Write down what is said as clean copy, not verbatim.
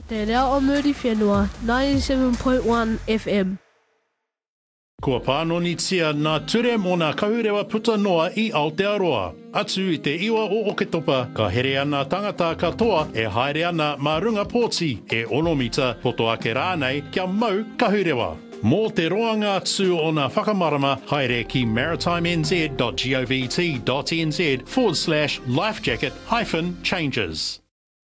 Te reo o Muri Whenua, 97.1 FM. Kua pānonitia nā ture mō nā kahurewa puta noa i Aotearoa. Atu i te iwa o Oketopa, ka here ana tangata katoa e haere ana mā runga pōti e 6 mita poto ake rānei kia mau kahurewa. Mō te roanga atu o nā whakamarama, haere ki maritimez.govt.nz/lifejacket-changes.